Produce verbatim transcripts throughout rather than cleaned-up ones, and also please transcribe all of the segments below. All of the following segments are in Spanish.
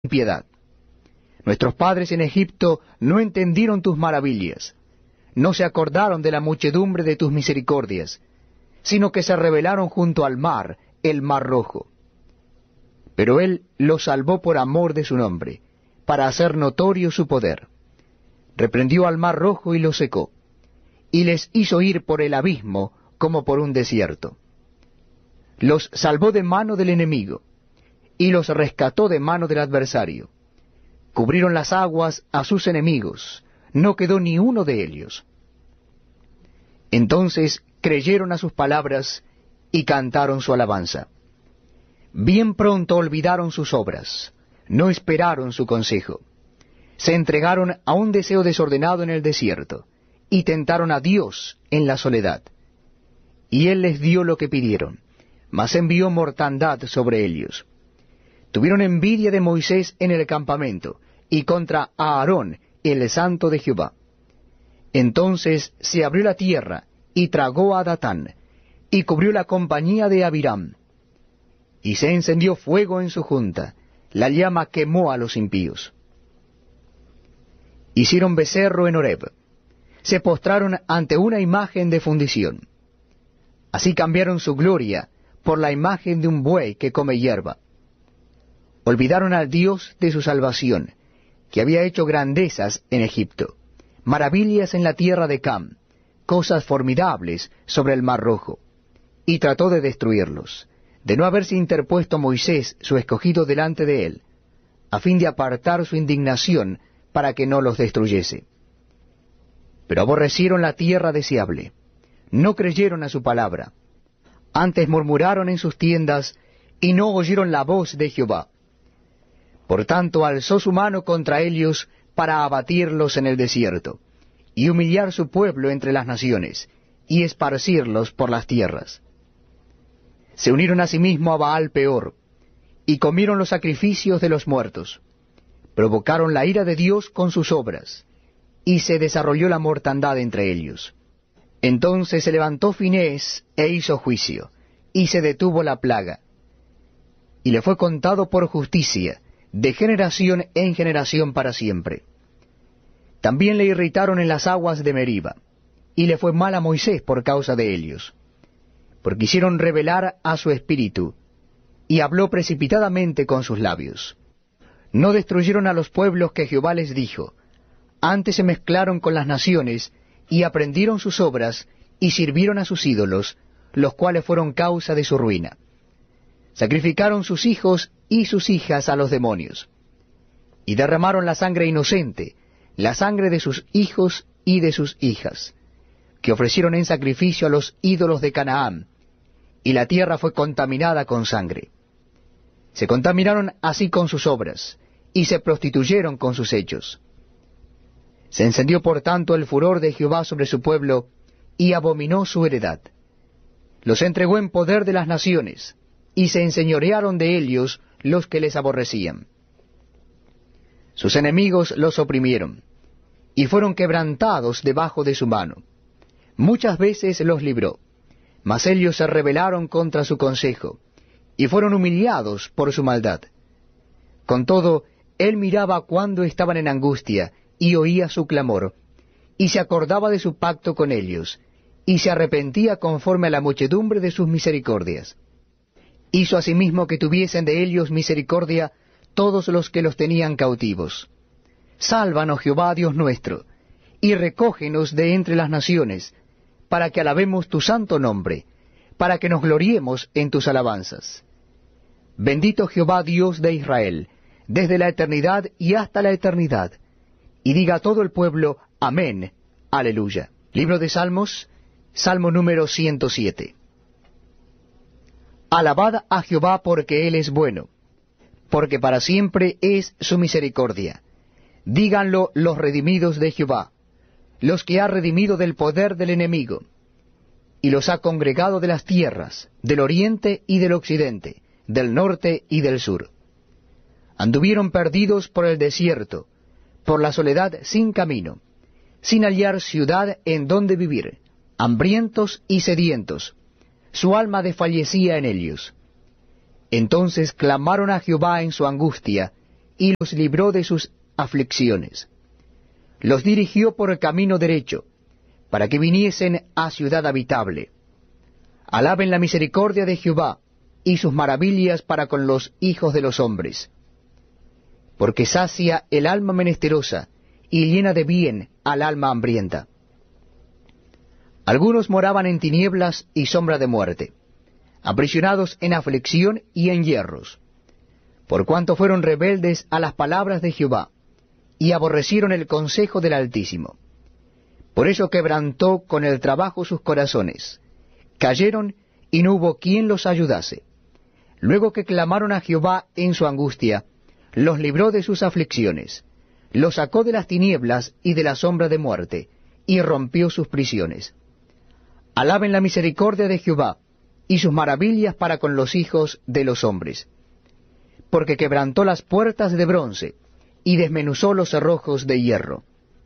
piedad. Nuestros padres en Egipto no entendieron tus maravillas, no se acordaron de la muchedumbre de tus misericordias, sino que se rebelaron junto al mar, el mar rojo. Pero él los salvó por amor de su nombre, para hacer notorio su poder. Reprendió al mar rojo y lo secó, y les hizo ir por el abismo como por un desierto. Los salvó de mano del enemigo, y los rescató de mano del adversario. Cubrieron las aguas a sus enemigos, no quedó ni uno de ellos. Entonces creyeron a sus palabras y cantaron su alabanza. Bien pronto olvidaron sus obras, no esperaron su consejo. Se entregaron a un deseo desordenado en el desierto, y tentaron a Dios en la soledad. Y él les dio lo que pidieron, mas envió mortandad sobre ellos. Tuvieron envidia de Moisés en el campamento, y contra Aarón, el santo de Jehová. Entonces se abrió la tierra, y tragó a Datán, y cubrió la compañía de Abiram. Y se encendió fuego en su junta, la llama quemó a los impíos. Hicieron becerro en Horeb, se postraron ante una imagen de fundición. Así cambiaron su gloria por la imagen de un buey que come hierba. Olvidaron al Dios de su salvación, que había hecho grandezas en Egipto, maravillas en la tierra de Cam, cosas formidables sobre el mar rojo, y trató de destruirlos, de no haberse interpuesto Moisés, su escogido, delante de él, a fin de apartar su indignación para que no los destruyese. Pero aborrecieron la tierra deseable, no creyeron a su palabra, antes murmuraron en sus tiendas, y no oyeron la voz de Jehová. Por tanto alzó su mano contra ellos para abatirlos en el desierto, y humillar su pueblo entre las naciones, y esparcirlos por las tierras. Se unieron asimismo a Baal Peor, y comieron los sacrificios de los muertos. Provocaron la ira de Dios con sus obras, y se desarrolló la mortandad entre ellos. Entonces se levantó Finés e hizo juicio, y se detuvo la plaga. Y le fue contado por justicia, de generación en generación para siempre. También le irritaron en las aguas de Meriba, y le fue mal a Moisés por causa de ellos, porque hicieron rebelar a su espíritu, y habló precipitadamente con sus labios. No destruyeron a los pueblos que Jehová les dijo, antes se mezclaron con las naciones, y aprendieron sus obras, y sirvieron a sus ídolos, los cuales fueron causa de su ruina. Sacrificaron sus hijos y sus hijas a los demonios, y derramaron la sangre inocente, la sangre de sus hijos y de sus hijas, que ofrecieron en sacrificio a los ídolos de Canaán, y la tierra fue contaminada con sangre. Se contaminaron así con sus obras, y se prostituyeron con sus hechos. Se encendió por tanto el furor de Jehová sobre su pueblo, y abominó su heredad. Los entregó en poder de las naciones, y se enseñorearon de ellos los que les aborrecían. Sus enemigos los oprimieron, y fueron quebrantados debajo de su mano. Muchas veces los libró, mas ellos se rebelaron contra su consejo, y fueron humillados por su maldad. Con todo, él miraba cuando estaban en angustia, y oía su clamor, y se acordaba de su pacto con ellos, y se arrepentía conforme a la muchedumbre de sus misericordias. Hizo asimismo que tuviesen de ellos misericordia todos los que los tenían cautivos. Sálvanos, Jehová, Dios nuestro, y recógenos de entre las naciones, para que alabemos tu santo nombre, para que nos gloriemos en tus alabanzas. Bendito Jehová, Dios de Israel, desde la eternidad y hasta la eternidad. Y diga todo el pueblo, amén, aleluya. Libro de Salmos, Salmo número ciento siete. Alabad a Jehová porque Él es bueno, porque para siempre es su misericordia. Díganlo los redimidos de Jehová, los que ha redimido del poder del enemigo, y los ha congregado de las tierras, del oriente y del occidente, del norte y del sur. Anduvieron perdidos por el desierto, por la soledad sin camino, sin hallar ciudad en donde vivir, hambrientos y sedientos. Su alma desfallecía en ellos. Entonces clamaron a Jehová en su angustia, y los libró de sus aflicciones. Los dirigió por el camino derecho, para que viniesen a ciudad habitable. Alaben la misericordia de Jehová, y sus maravillas para con los hijos de los hombres. Porque sacia el alma menesterosa, y llena de bien al alma hambrienta. Algunos moraban en tinieblas y sombra de muerte, aprisionados en aflicción y en hierros, por cuanto fueron rebeldes a las palabras de Jehová, y aborrecieron el consejo del Altísimo. Por eso quebrantó con el trabajo sus corazones, cayeron y no hubo quien los ayudase. Luego que clamaron a Jehová en su angustia, los libró de sus aflicciones, los sacó de las tinieblas y de la sombra de muerte, y rompió sus prisiones. Alaben la misericordia de Jehová, y sus maravillas para con los hijos de los hombres. Porque quebrantó las puertas de bronce, y desmenuzó los cerrojos de hierro.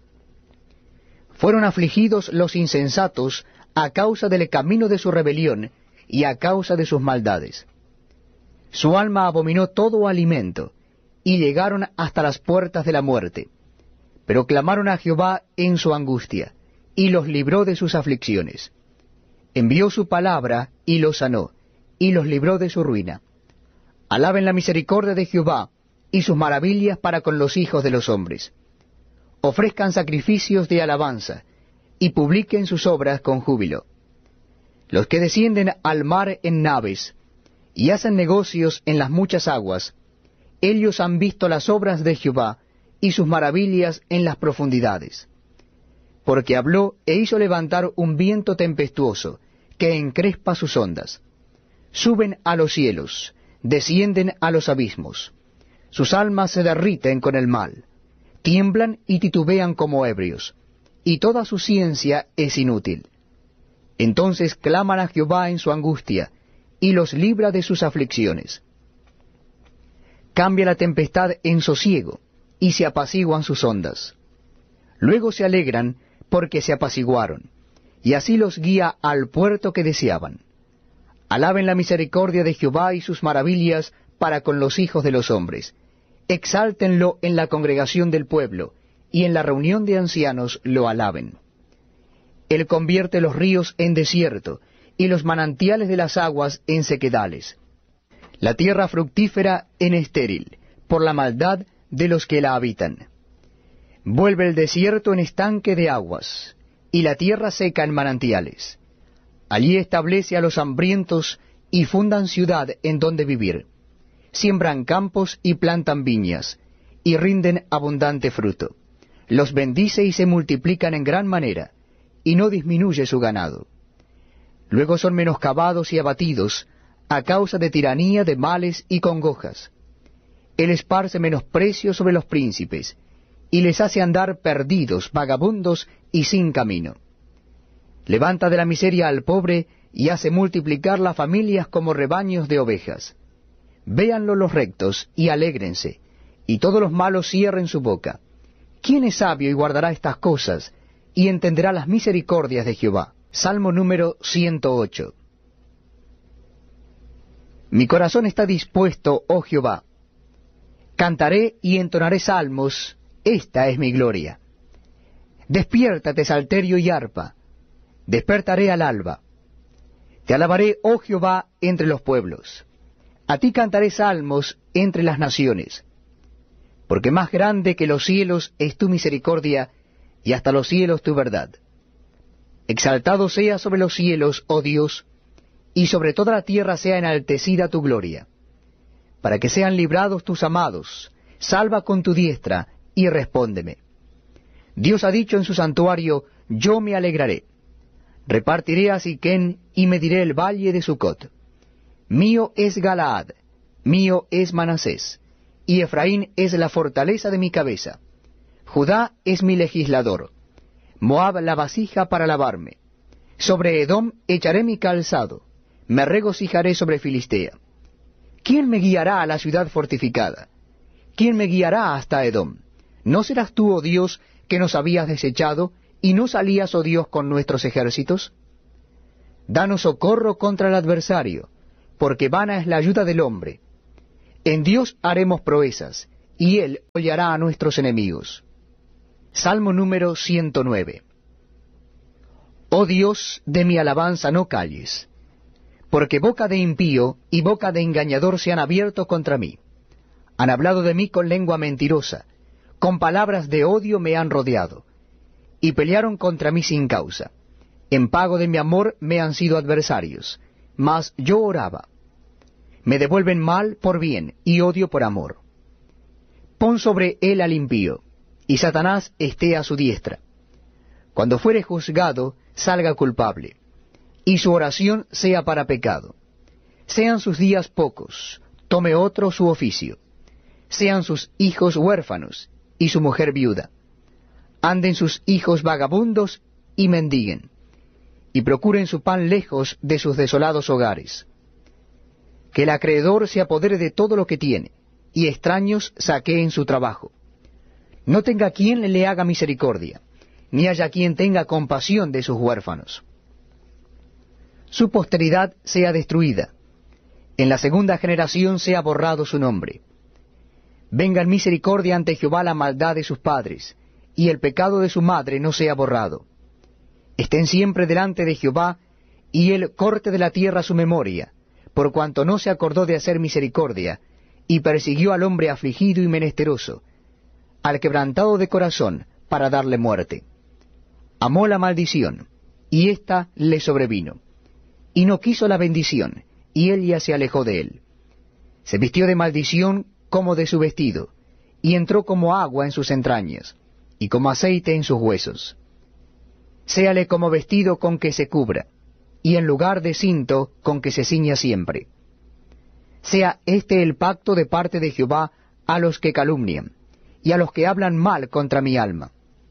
Fueron afligidos los insensatos a causa del camino de su rebelión, y a causa de sus maldades. Su alma abominó todo alimento, y llegaron hasta las puertas de la muerte. Pero clamaron a Jehová en su angustia, y los libró de sus aflicciones. Envió su palabra, y los sanó, y los libró de su ruina. Alaben la misericordia de Jehová, y sus maravillas para con los hijos de los hombres. Ofrezcan sacrificios de alabanza, y publiquen sus obras con júbilo. Los que descienden al mar en naves, y hacen negocios en las muchas aguas, ellos han visto las obras de Jehová, y sus maravillas en las profundidades. Porque habló e hizo levantar un viento tempestuoso, que encrespa sus ondas. Suben a los cielos, descienden a los abismos. Sus almas se derriten con el mal, tiemblan y titubean como ebrios, y toda su ciencia es inútil. Entonces claman a Jehová en su angustia, y los libra de sus aflicciones. Cambia la tempestad en sosiego, y se apaciguan sus ondas. Luego se alegran porque se apaciguaron, y así los guía al puerto que deseaban. Alaben la misericordia de Jehová y sus maravillas para con los hijos de los hombres. Exáltenlo en la congregación del pueblo, y en la reunión de ancianos lo alaben. Él convierte los ríos en desierto, y los manantiales de las aguas en sequedales. La tierra fructífera en estéril, por la maldad de los que la habitan. Vuelve el desierto en estanque de aguas, y la tierra seca en manantiales. Allí establece a los hambrientos, y fundan ciudad en donde vivir. Siembran campos y plantan viñas, y rinden abundante fruto. Los bendice y se multiplican en gran manera, y no disminuye su ganado. Luego son menoscabados y abatidos, a causa de tiranía, de males y congojas. Él esparce menosprecio sobre los príncipes, y les hace andar perdidos, vagabundos y sin camino. Levanta de la miseria al pobre, y hace multiplicar las familias como rebaños de ovejas. Véanlo los rectos, y alégrense, y todos los malos cierren su boca. ¿Quién es sabio y guardará estas cosas, y entenderá las misericordias de Jehová? Salmo número ciento ocho. Mi corazón está dispuesto, oh Jehová. Cantaré y entonaré salmos, esta es mi gloria. Despiértate, salterio y arpa, despertaré al alba. Te alabaré, oh Jehová, entre los pueblos. A ti cantaré salmos entre las naciones. Porque más grande que los cielos es tu misericordia, y hasta los cielos tu verdad. Exaltado sea sobre los cielos, oh Dios, y sobre toda la tierra sea enaltecida tu gloria. Para que sean librados tus amados, salva con tu diestra, y respóndeme. Dios ha dicho en su santuario, yo me alegraré. Repartiré a Siquén, y mediré el valle de Sucot. Mío es Galaad, mío es Manasés, y Efraín es la fortaleza de mi cabeza. Judá es mi legislador, Moab la vasija para lavarme. Sobre Edom echaré mi calzado, me regocijaré sobre Filistea. ¿Quién me guiará a la ciudad fortificada? ¿Quién me guiará hasta Edom? ¿No serás tú, oh Dios, que nos habías desechado, y no salías, oh Dios, con nuestros ejércitos? Danos socorro contra el adversario, porque vana es la ayuda del hombre. En Dios haremos proezas, y Él hollará a nuestros enemigos. Salmo número ciento nueve. Oh Dios, de mi alabanza no calles, porque boca de impío y boca de engañador se han abierto contra mí. Han hablado de mí con lengua mentirosa, con palabras de odio me han rodeado, y pelearon contra mí sin causa. En pago de mi amor me han sido adversarios, mas yo oraba. Me devuelven mal por bien y odio por amor. Pon sobre él al impío, y Satanás esté a su diestra. Cuando fuere juzgado, salga culpable, y su oración sea para pecado. Sean sus días pocos, tome otro su oficio. Sean sus hijos huérfanos, y su mujer viuda. Anden sus hijos vagabundos y mendiguen, y procuren su pan lejos de sus desolados hogares. Que el acreedor se apodere de todo lo que tiene, y extraños saqueen su trabajo. No tenga quien le haga misericordia, ni haya quien tenga compasión de sus huérfanos. Su posteridad sea destruida, en la segunda generación sea borrado su nombre. Venga en misericordia ante Jehová la maldad de sus padres, y el pecado de su madre no sea borrado. Estén siempre delante de Jehová, y él corte de la tierra su memoria, por cuanto no se acordó de hacer misericordia, y persiguió al hombre afligido y menesteroso, al quebrantado de corazón, para darle muerte. Amó la maldición, y ésta le sobrevino, y no quiso la bendición, y ella se alejó de él. Se vistió de maldición como de su vestido, y entró como agua en sus entrañas, y como aceite en sus huesos. Séale como vestido con que se cubra, y en lugar de cinto con que se ciña siempre. Sea este el pacto de parte de Jehová a los que calumnian, y a los que hablan mal contra mi alma.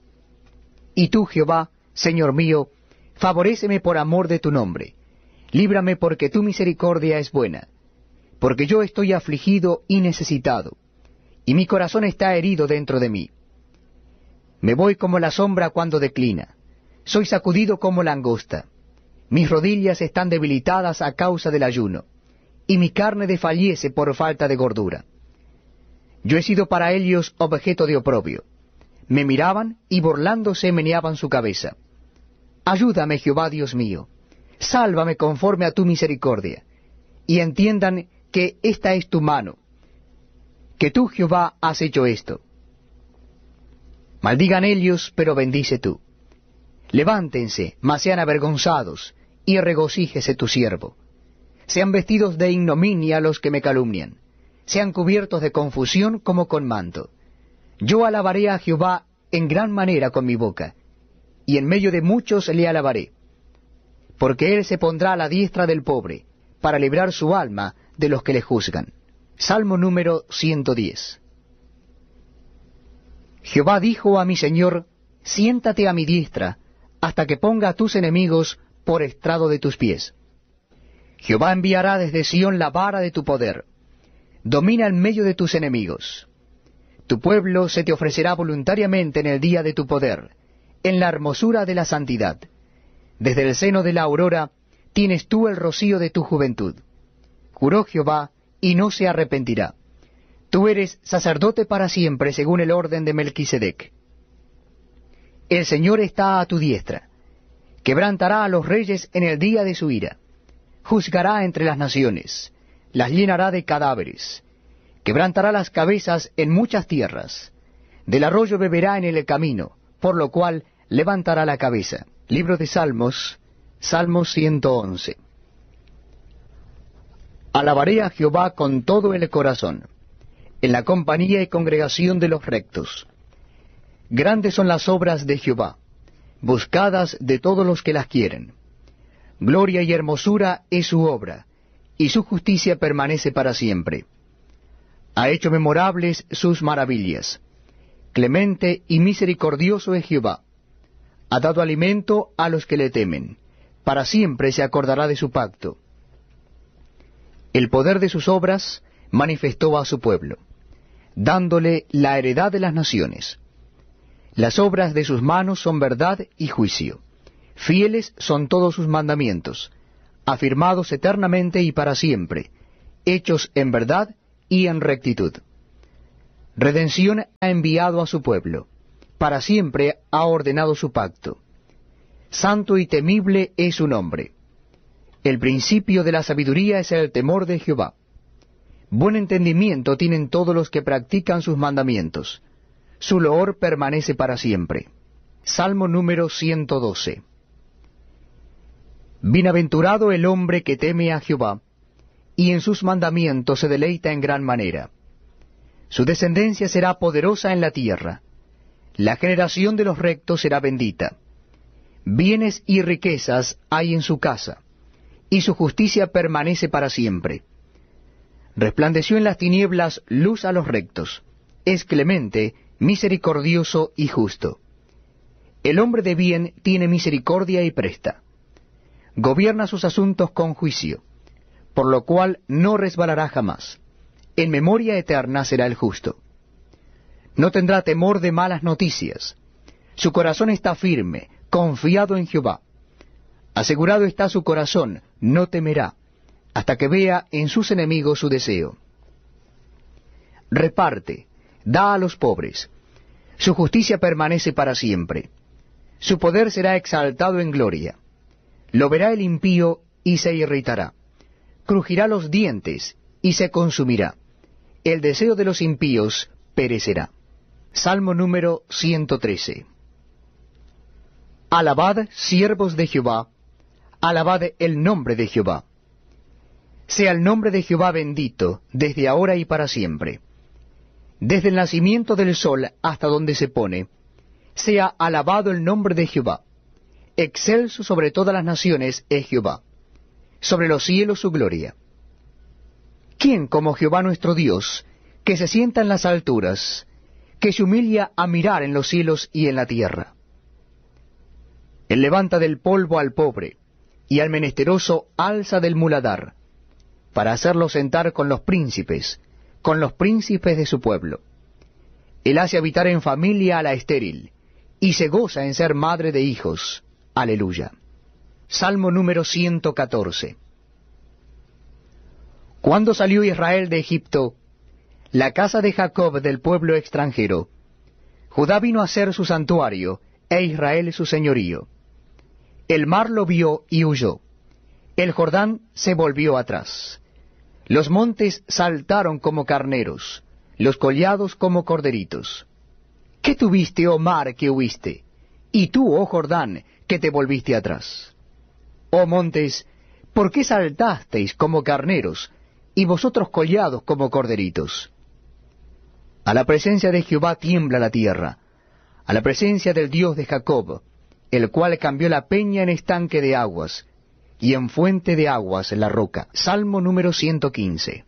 Y tú, Jehová, Señor mío, favoréceme por amor de tu nombre. Líbrame porque tu misericordia es buena, porque yo estoy afligido y necesitado, y mi corazón está herido dentro de mí. Me voy como la sombra cuando declina, soy sacudido como langosta. Mis rodillas están debilitadas a causa del ayuno, y mi carne desfallece por falta de gordura. Yo he sido para ellos objeto de oprobio. Me miraban y burlándose meneaban su cabeza. Ayúdame, Jehová Dios mío, sálvame conforme a tu misericordia, y entiendan que esta es tu mano, que tú, Jehová, has hecho esto. Maldigan ellos, pero bendice tú. Levántense, mas sean avergonzados, y regocíjese tu siervo. Sean vestidos de ignominia los que me calumnian, sean cubiertos de confusión como con manto. Yo alabaré a Jehová en gran manera con mi boca, y en medio de muchos le alabaré, porque él se pondrá a la diestra del pobre, para librar su alma de los que le juzgan. Salmo número ciento diez. Jehová dijo a mi Señor, siéntate a mi diestra, hasta que ponga a tus enemigos por estrado de tus pies. Jehová enviará desde Sión la vara de tu poder. Domina en medio de tus enemigos. Tu pueblo se te ofrecerá voluntariamente en el día de tu poder, en la hermosura de la santidad. Desde el seno de la aurora tienes tú el rocío de tu juventud. Juró Jehová, y no se arrepentirá. Tú eres sacerdote para siempre, según el orden de Melquisedec. El Señor está a tu diestra. Quebrantará a los reyes en el día de su ira. Juzgará entre las naciones, las llenará de cadáveres. Quebrantará las cabezas en muchas tierras. Del arroyo beberá en el camino, por lo cual levantará la cabeza. Libro de Salmos, Salmo ciento once. Alabaré a Jehová con todo el corazón, en la compañía y congregación de los rectos. Grandes son las obras de Jehová, buscadas de todos los que las quieren. Gloria y hermosura es su obra, y su justicia permanece para siempre. Ha hecho memorables sus maravillas. Clemente y misericordioso es Jehová. Ha dado alimento a los que le temen. Para siempre se acordará de su pacto. El poder de sus obras manifestó a su pueblo, dándole la heredad de las naciones. Las obras de sus manos son verdad y juicio. Fieles son todos sus mandamientos, afirmados eternamente y para siempre, hechos en verdad y en rectitud. Redención ha enviado a su pueblo, para siempre ha ordenado su pacto. Santo y temible es su nombre. El principio de la sabiduría es el temor de Jehová. Buen entendimiento tienen todos los que practican sus mandamientos. Su loor permanece para siempre. Salmo número ciento doce. Bienaventurado el hombre que teme a Jehová, y en sus mandamientos se deleita en gran manera. Su descendencia será poderosa en la tierra. La generación de los rectos será bendita. Bienes y riquezas hay en su casa, y su justicia permanece para siempre. Resplandeció en las tinieblas luz a los rectos. Es clemente, misericordioso y justo. El hombre de bien tiene misericordia y presta. Gobierna sus asuntos con juicio, por lo cual no resbalará jamás. En memoria eterna será el justo. No tendrá temor de malas noticias. Su corazón está firme, confiado en Jehová. Asegurado está su corazón, no temerá, hasta que vea en sus enemigos su deseo. Reparte, da a los pobres. Su justicia permanece para siempre. Su poder será exaltado en gloria. Lo verá el impío y se irritará. Crujirá los dientes y se consumirá. El deseo de los impíos perecerá. Salmo número ciento trece. Alabad, siervos de Jehová, alabad el nombre de Jehová. Sea el nombre de Jehová bendito, desde ahora y para siempre. Desde el nacimiento del sol hasta donde se pone, sea alabado el nombre de Jehová. Excelso sobre todas las naciones es Jehová, sobre los cielos su gloria. ¿Quién como Jehová nuestro Dios, que se sienta en las alturas, que se humilla a mirar en los cielos y en la tierra? Él levanta del polvo al pobre, y al menesteroso alza del muladar, para hacerlo sentar con los príncipes, con los príncipes de su pueblo. Él hace habitar en familia a la estéril, y se goza en ser madre de hijos. Aleluya. Salmo número ciento catorce. Cuando salió Israel de Egipto, la casa de Jacob del pueblo extranjero, Judá vino a ser su santuario, e Israel su señorío. El mar lo vio y huyó. El Jordán se volvió atrás. Los montes saltaron como carneros, los collados como corderitos. ¿Qué tuviste, oh mar, que huiste? Y tú, oh Jordán, que te volviste atrás. Oh montes, ¿por qué saltasteis como carneros, y vosotros collados como corderitos? A la presencia de Jehová tiembla la tierra, a la presencia del Dios de Jacob, el cual cambió la peña en estanque de aguas, y en fuente de aguas la roca. Salmo número ciento quince.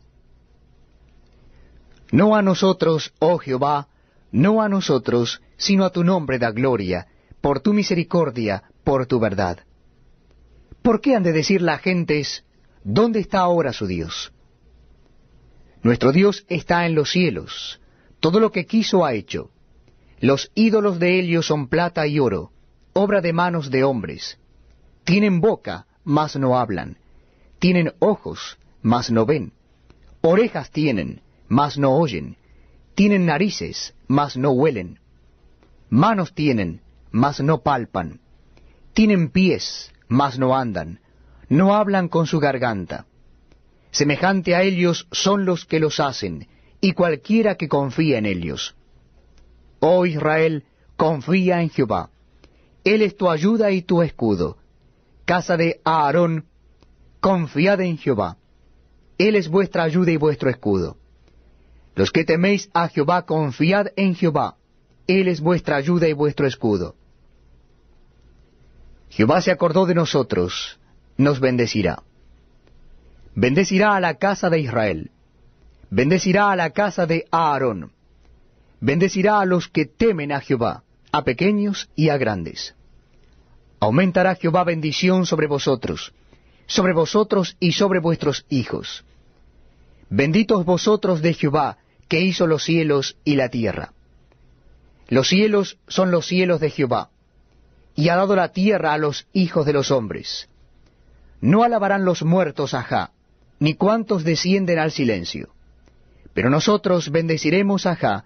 No a nosotros, oh Jehová, no a nosotros, sino a tu nombre da gloria, por tu misericordia, por tu verdad. ¿Por qué han de decir las gentes, ¿dónde está ahora su Dios? Nuestro Dios está en los cielos, todo lo que quiso ha hecho. Los ídolos de ellos son plata y oro, obra de manos de hombres. Tienen boca, mas no hablan. Tienen ojos, mas no ven. Orejas tienen, mas no oyen. Tienen narices, mas no huelen. Manos tienen, mas no palpan. Tienen pies, mas no andan. No hablan con su garganta. Semejante a ellos son los que los hacen, y cualquiera que confía en ellos. Oh Israel, confía en Jehová. Él es tu ayuda y tu escudo. Casa de Aarón, confiad en Jehová. Él es vuestra ayuda y vuestro escudo. Los que teméis a Jehová, confiad en Jehová. Él es vuestra ayuda y vuestro escudo. Jehová se acordó de nosotros, nos bendecirá. Bendecirá a la casa de Israel. Bendecirá a la casa de Aarón. Bendecirá a los que temen a Jehová, a pequeños y a grandes. Aumentará Jehová bendición sobre vosotros, sobre vosotros y sobre vuestros hijos. Benditos vosotros de Jehová, que hizo los cielos y la tierra. Los cielos son los cielos de Jehová, y ha dado la tierra a los hijos de los hombres. No alabarán los muertos a Jah, ni cuantos descienden al silencio. Pero nosotros bendeciremos a Jah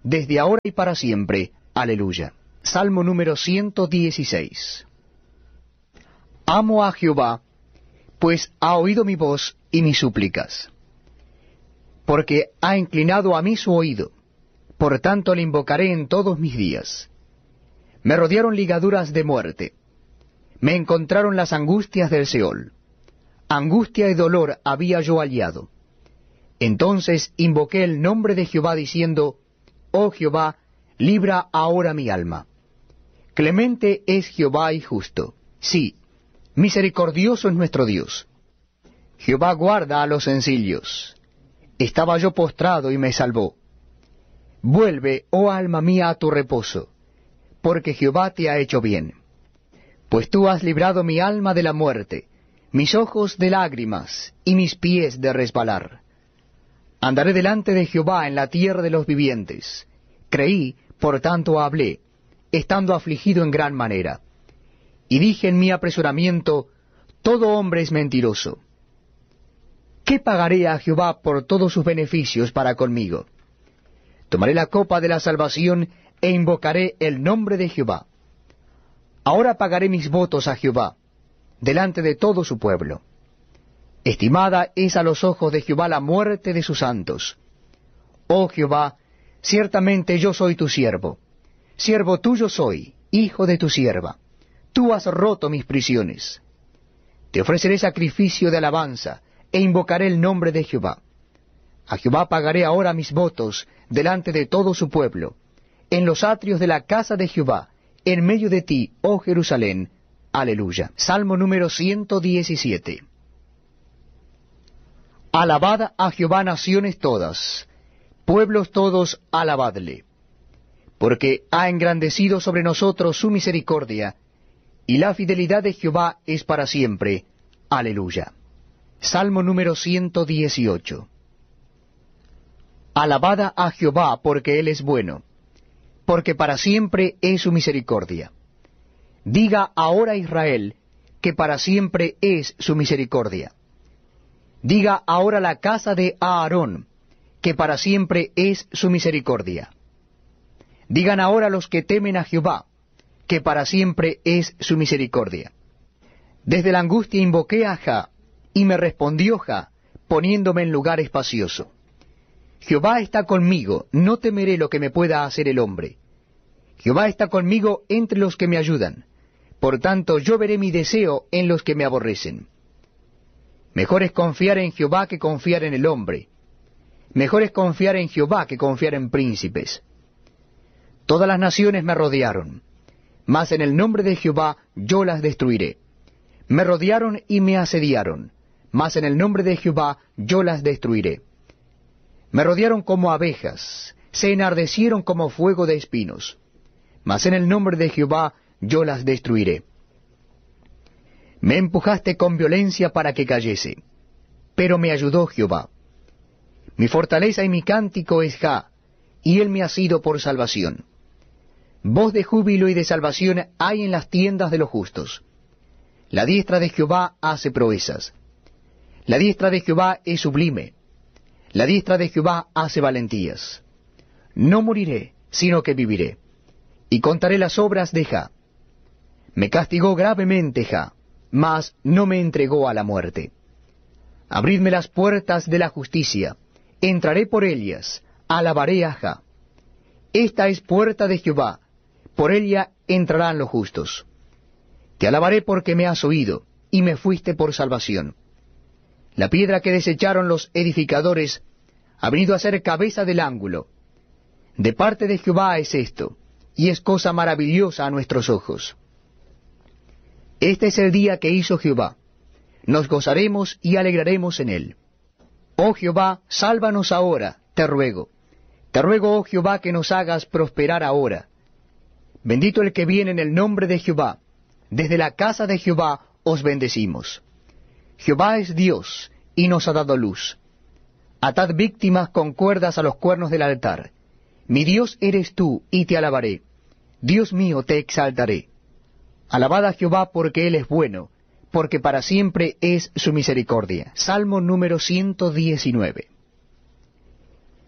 desde ahora y para siempre. Aleluya. Salmo número ciento dieciséis. Amo a Jehová, pues ha oído mi voz y mis súplicas. Porque ha inclinado a mí su oído, por tanto le invocaré en todos mis días. Me rodearon ligaduras de muerte, me encontraron las angustias del Seol. Angustia y dolor había yo hallado. Entonces invoqué el nombre de Jehová diciendo, Oh Jehová, libra ahora mi alma. Clemente es Jehová y justo. Sí, misericordioso es nuestro Dios. Jehová guarda a los sencillos. Estaba yo postrado y me salvó. Vuelve, oh alma mía, a tu reposo, porque Jehová te ha hecho bien. Pues tú has librado mi alma de la muerte, mis ojos de lágrimas, y mis pies de resbalar. Andaré delante de Jehová en la tierra de los vivientes. Creí, por tanto hablé, estando afligido en gran manera. Y dije en mi apresuramiento, todo hombre es mentiroso. ¿Qué pagaré a Jehová por todos sus beneficios para conmigo? Tomaré la copa de la salvación e invocaré el nombre de Jehová. Ahora pagaré mis votos a Jehová, delante de todo su pueblo. Estimada es a los ojos de Jehová la muerte de sus santos. Oh Jehová, ciertamente yo soy tu siervo. Siervo tuyo soy, hijo de tu sierva. Tú has roto mis prisiones. Te ofreceré sacrificio de alabanza, e invocaré el nombre de Jehová. A Jehová pagaré ahora mis votos delante de todo su pueblo, en los atrios de la casa de Jehová, en medio de ti, oh Jerusalén. Aleluya. Salmo número ciento diecisiete. Alabad a Jehová naciones todas, pueblos todos, alabadle, porque ha engrandecido sobre nosotros su misericordia, y la fidelidad de Jehová es para siempre. Aleluya. Salmo número ciento dieciocho. Alabad a Jehová, porque Él es bueno, porque para siempre es su misericordia. Diga ahora Israel, que para siempre es su misericordia. Diga ahora la casa de Aarón, que para siempre es su misericordia. Digan ahora los que temen a Jehová, que para siempre es su misericordia. Desde la angustia invoqué a Jah, y me respondió Jah, poniéndome en lugar espacioso. Jehová está conmigo, no temeré lo que me pueda hacer el hombre. Jehová está conmigo entre los que me ayudan, por tanto yo veré mi deseo en los que me aborrecen. Mejor es confiar en Jehová que confiar en el hombre. Mejor es confiar en Jehová que confiar en príncipes. Todas las naciones me rodearon, mas en el nombre de Jehová yo las destruiré. Me rodearon y me asediaron, mas en el nombre de Jehová yo las destruiré. Me rodearon como abejas, se enardecieron como fuego de espinos, mas en el nombre de Jehová yo las destruiré. Me empujaste con violencia para que cayese, pero me ayudó Jehová. Mi fortaleza y mi cántico es Jah, y él me ha sido por salvación. Voz de júbilo y de salvación hay en las tiendas de los justos. La diestra de Jehová hace proezas. La diestra de Jehová es sublime. La diestra de Jehová hace valentías. No moriré, sino que viviré, y contaré las obras de Jah. Me castigó gravemente Jah, mas no me entregó a la muerte. Abridme las puertas de la justicia, entraré por ellas, alabaré a Jah. Esta es puerta de Jehová, por ella entrarán los justos. Te alabaré porque me has oído, y me fuiste por salvación. La piedra que desecharon los edificadores ha venido a ser cabeza del ángulo. De parte de Jehová es esto, y es cosa maravillosa a nuestros ojos. Este es el día que hizo Jehová. Nos gozaremos y alegraremos en él. Oh Jehová, sálvanos ahora, te ruego. Te ruego, oh Jehová, que nos hagas prosperar ahora. Bendito el que viene en el nombre de Jehová. Desde la casa de Jehová os bendecimos. Jehová es Dios, y nos ha dado luz. Atad víctimas con cuerdas a los cuernos del altar. Mi Dios eres tú, y te alabaré. Dios mío, te exaltaré. Alabad a Jehová porque Él es bueno, porque para siempre es su misericordia. Salmo número ciento diecinueve.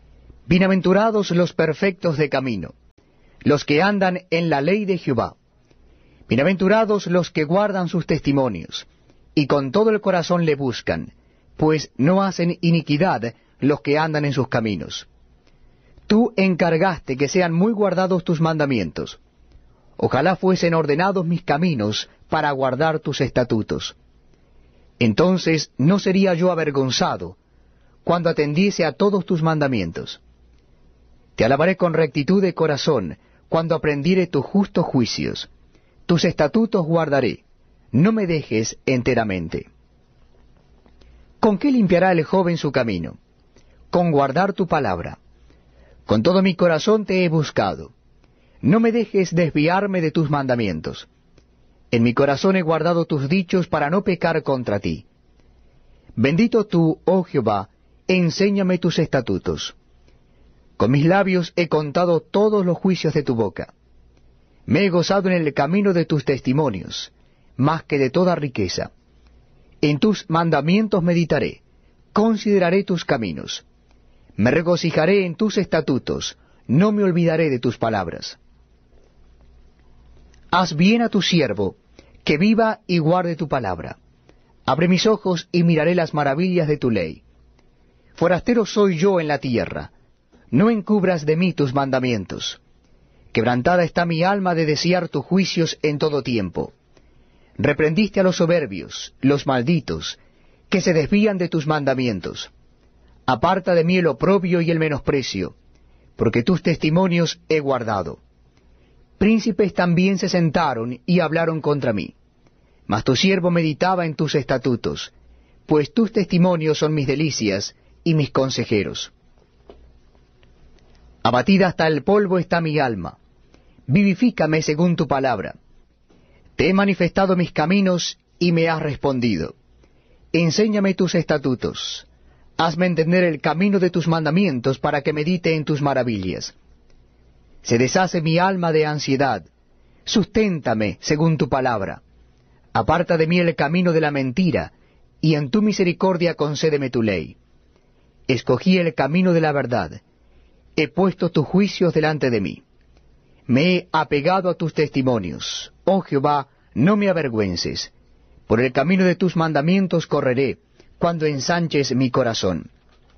Bienaventurados los perfectos de camino, los que andan en la ley de Jehová. Bienaventurados los que guardan sus testimonios, y con todo el corazón le buscan, pues no hacen iniquidad los que andan en sus caminos. Tú encargaste que sean muy guardados tus mandamientos. Ojalá fuesen ordenados mis caminos para guardar tus estatutos. Entonces no sería yo avergonzado cuando atendiese a todos tus mandamientos. Te alabaré con rectitud de corazón cuando aprendiere tus justos juicios. Tus estatutos guardaré, no me dejes enteramente. ¿Con qué limpiará el joven su camino? Con guardar tu palabra. Con todo mi corazón te he buscado. No me dejes desviarme de tus mandamientos. En mi corazón he guardado tus dichos para no pecar contra ti. Bendito tú, oh Jehová, enséñame tus estatutos. Con mis labios he contado todos los juicios de tu boca. Me he gozado en el camino de tus testimonios, más que de toda riqueza. En tus mandamientos meditaré, consideraré tus caminos. Me regocijaré en tus estatutos, no me olvidaré de tus palabras. Haz bien a tu siervo, que viva y guarde tu palabra. Abre mis ojos y miraré las maravillas de tu ley. Forastero soy yo en la tierra, no encubras de mí tus mandamientos. Quebrantada está mi alma de desear tus juicios en todo tiempo. Reprendiste a los soberbios, los malditos, que se desvían de tus mandamientos. Aparta de mí el oprobio y el menosprecio, porque tus testimonios he guardado. Príncipes también se sentaron y hablaron contra mí. Mas tu siervo meditaba en tus estatutos, pues tus testimonios son mis delicias y mis consejeros. Abatida hasta el polvo está mi alma. Vivifícame según tu palabra. Te he manifestado mis caminos y me has respondido. Enséñame tus estatutos. Hazme entender el camino de tus mandamientos para que medite en tus maravillas. Se deshace mi alma de ansiedad. Susténtame según tu palabra. Aparta de mí el camino de la mentira, y en tu misericordia concédeme tu ley. Escogí el camino de la verdad. He puesto tus juicios delante de mí. Me he apegado a tus testimonios. Oh Jehová, no me avergüences. Por el camino de tus mandamientos correré, cuando ensanches mi corazón.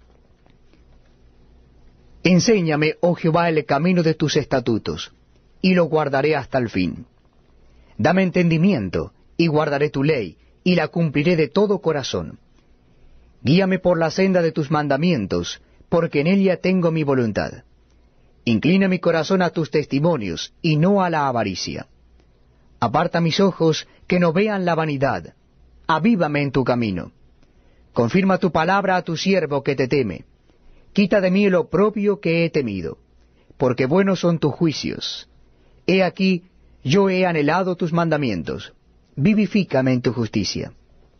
Enséñame, oh Jehová, el camino de tus estatutos, y lo guardaré hasta el fin. Dame entendimiento, y guardaré tu ley, y la cumpliré de todo corazón. Guíame por la senda de tus mandamientos, porque en ella tengo mi voluntad. Inclina mi corazón a tus testimonios, y no a la avaricia. Aparta mis ojos, que no vean la vanidad. Avívame en tu camino. Confirma tu palabra a tu siervo que te teme. Quita de mí el oprobio que he temido, porque buenos son tus juicios. He aquí, yo he anhelado tus mandamientos. Vivifícame en tu justicia.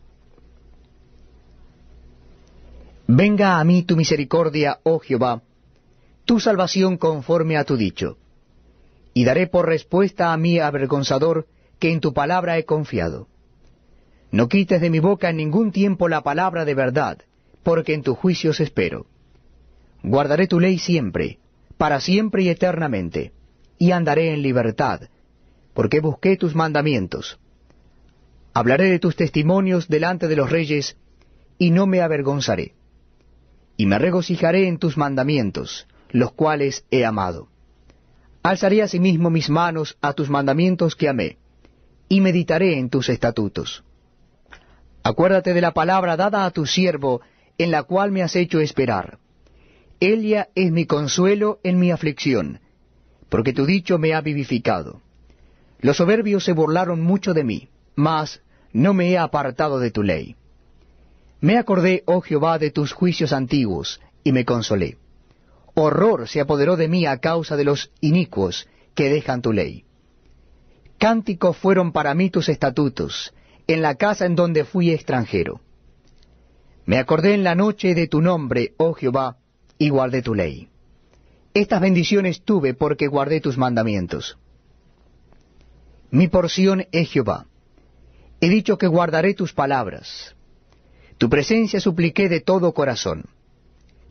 Venga a mí tu misericordia, oh Jehová, tu salvación conforme a tu dicho. Y daré por respuesta a mi avergonzador, que en tu palabra he confiado. No quites de mi boca en ningún tiempo la palabra de verdad, porque en tus juicios espero. Guardaré tu ley siempre, para siempre y eternamente, y andaré en libertad, porque busqué tus mandamientos. Hablaré de tus testimonios delante de los reyes, y no me avergonzaré. Y me regocijaré en tus mandamientos, los cuales he amado. Alzaré asimismo mis manos a tus mandamientos que amé, y meditaré en tus estatutos. Acuérdate de la palabra dada a tu siervo, en la cual me has hecho esperar. Ella es mi consuelo en mi aflicción, porque tu dicho me ha vivificado. Los soberbios se burlaron mucho de mí, mas no me he apartado de tu ley. Me acordé, oh Jehová, de tus juicios antiguos, y me consolé. Horror se apoderó de mí a causa de los inicuos que dejan tu ley. Cánticos fueron para mí tus estatutos, en la casa en donde fui extranjero. Me acordé en la noche de tu nombre, oh Jehová, y guardé tu ley. Estas bendiciones tuve porque guardé tus mandamientos. Mi porción es Jehová. He dicho que guardaré tus palabras. Tu presencia supliqué de todo corazón.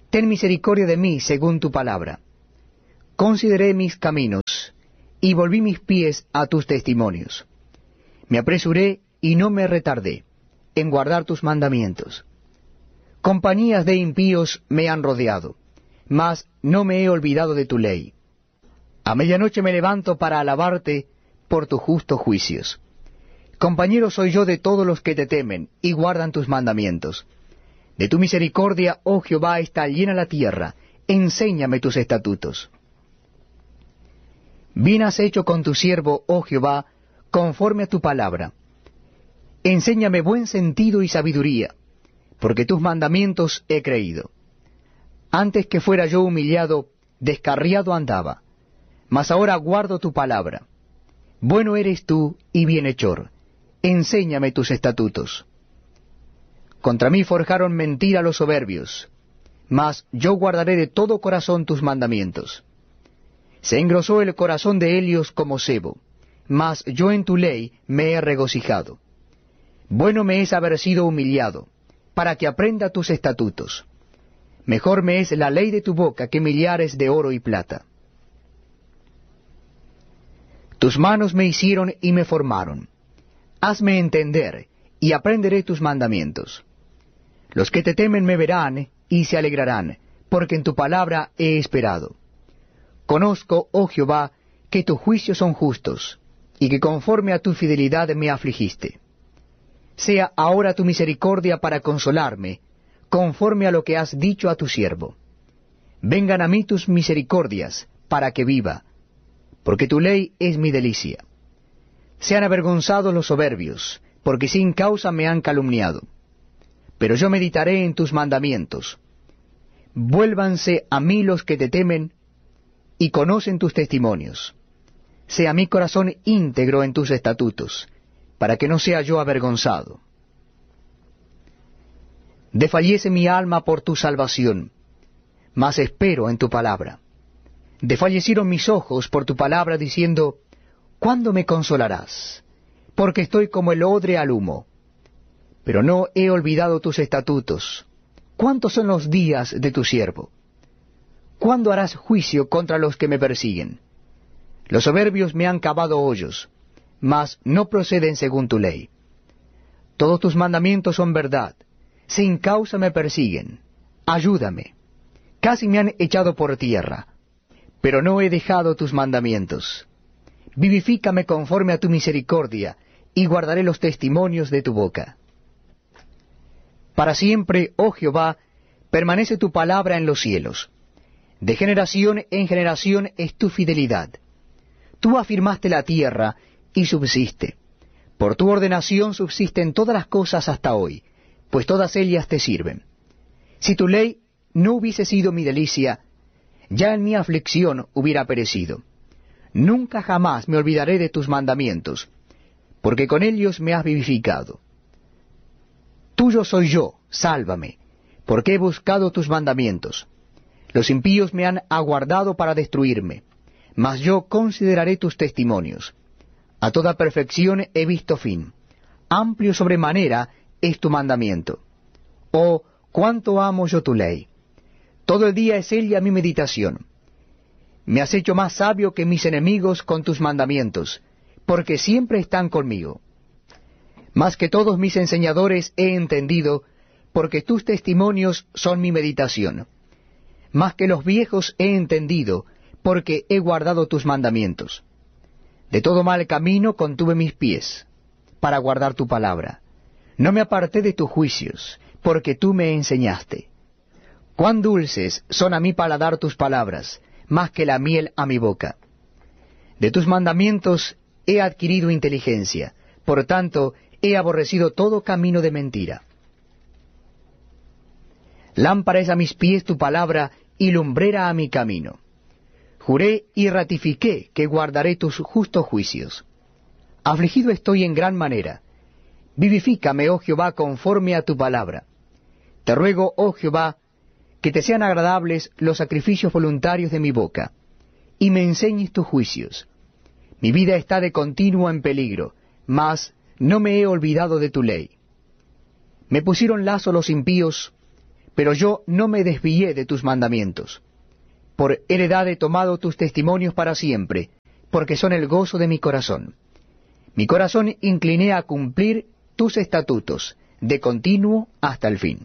ten misericordia de mí según tu palabra. Consideré mis caminos, y volví mis pies a tus testimonios. Me apresuré y no me retardé en guardar tus mandamientos. Compañías de impíos me han rodeado, mas no me he olvidado de tu ley. A medianoche me levanto para alabarte por tus justos juicios. Compañero soy yo de todos los que te temen y guardan tus mandamientos. De tu misericordia, oh Jehová, está llena la tierra, enséñame tus estatutos. Bien has hecho con tu siervo, oh Jehová, conforme a tu palabra. Enséñame buen sentido y sabiduría, porque tus mandamientos he creído. Antes que fuera yo humillado, descarriado andaba, mas ahora guardo tu palabra. Bueno eres tú y bienhechor, enséñame tus estatutos. Contra mí forjaron mentira los soberbios, mas yo guardaré de todo corazón tus mandamientos. Se engrosó el corazón de ellos como sebo, mas yo en tu ley me he regocijado. Bueno me es haber sido humillado, para que aprenda tus estatutos. Mejor me es la ley de tu boca que millares de oro y plata. Tus manos me hicieron y me formaron. Hazme entender, y aprenderé tus mandamientos. Los que te temen me verán y se alegrarán, porque en tu palabra he esperado. Conozco, oh Jehová, que tus juicios son justos, y que conforme a tu fidelidad me afligiste. Sea ahora tu misericordia para consolarme, conforme a lo que has dicho a tu siervo. Vengan a mí tus misericordias, para que viva, porque tu ley es mi delicia. Sean avergonzados los soberbios, porque sin causa me han calumniado. Pero yo meditaré en tus mandamientos. Vuélvanse a mí los que te temen, y conocen tus testimonios. Sea mi corazón íntegro en tus estatutos, para que no sea yo avergonzado. Desfallece mi alma por tu salvación, mas espero en tu palabra. Desfallecieron mis ojos por tu palabra, diciendo, ¿cuándo me consolarás? Porque estoy como el odre al humo. Pero no he olvidado tus estatutos. ¿Cuántos son los días de tu siervo? ¿Cuándo harás juicio contra los que me persiguen? Los soberbios me han cavado hoyos, mas no proceden según tu ley. Todos tus mandamientos son verdad, sin causa me persiguen. Ayúdame. Casi me han echado por tierra, pero no he dejado tus mandamientos. Vivifícame conforme a tu misericordia, y guardaré los testimonios de tu boca. Para siempre, oh Jehová, permanece tu palabra en los cielos. De generación en generación es tu fidelidad. Tú afirmaste la tierra y subsiste. Por tu ordenación subsisten todas las cosas hasta hoy, pues todas ellas te sirven. Si tu ley no hubiese sido mi delicia, ya en mi aflicción hubiera perecido. Nunca jamás me olvidaré de tus mandamientos, porque con ellos me has vivificado. Tuyo soy yo, sálvame, porque he buscado tus mandamientos. Los impíos me han aguardado para destruirme, mas yo consideraré tus testimonios. A toda perfección he visto fin. Amplio sobremanera es tu mandamiento. Oh, cuánto amo yo tu ley. Todo el día es ella mi meditación. Me has hecho más sabio que mis enemigos con tus mandamientos, porque siempre están conmigo. Más que todos mis enseñadores he entendido, porque tus testimonios son mi meditación. Más que los viejos he entendido, porque he guardado tus mandamientos. De todo mal camino contuve mis pies, para guardar tu palabra. No me aparté de tus juicios, porque tú me enseñaste. Cuán dulces son a mi paladar tus palabras, más que la miel a mi boca. De tus mandamientos he adquirido inteligencia, por tanto he aborrecido todo camino de mentira. Lámpara es a mis pies tu palabra y lumbrera a mi camino. Juré y ratifiqué que guardaré tus justos juicios. Afligido estoy en gran manera. Vivifícame, oh Jehová, conforme a tu palabra. Te ruego, oh Jehová, que te sean agradables los sacrificios voluntarios de mi boca, y me enseñes tus juicios. Mi vida está de continuo en peligro, mas no me he olvidado de tu ley. Me pusieron lazo los impíos, pero yo no me desvié de tus mandamientos. Por heredad he tomado tus testimonios para siempre, porque son el gozo de mi corazón. Mi corazón incliné a cumplir tus estatutos, de continuo hasta el fin.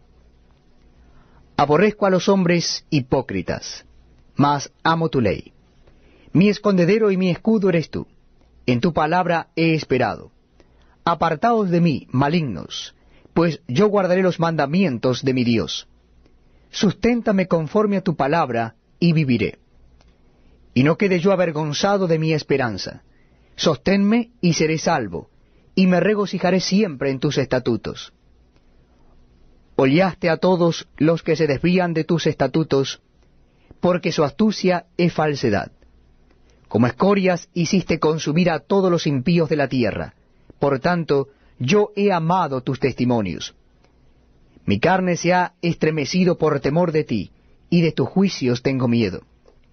Aborrezco a los hombres hipócritas, mas amo tu ley. Mi escondedero y mi escudo eres tú. En tu palabra he esperado. Apartaos de mí, malignos, pues yo guardaré los mandamientos de mi Dios. Susténtame conforme a tu palabra, y viviré. Y no quede yo avergonzado de mi esperanza. Sosténme y seré salvo, y me regocijaré siempre en tus estatutos. Hollaste a todos los que se desvían de tus estatutos, porque su astucia es falsedad. Como escorias hiciste consumir a todos los impíos de la tierra. Por tanto, yo he amado tus testimonios. Mi carne se ha estremecido por temor de ti, y de tus juicios tengo miedo.